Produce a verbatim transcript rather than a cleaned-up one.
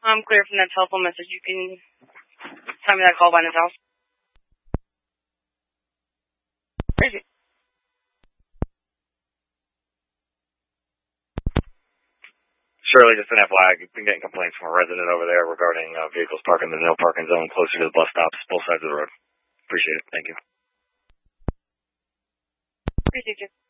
I'm clear from that telephone message. You can tell me that call by his house. Crazy. Shirley, just an F Y I, I've been getting complaints from a resident over there regarding uh, vehicles parking in the no parking zone closer to the bus stops, both sides of the road. Appreciate it. Thank you. Appreciate you.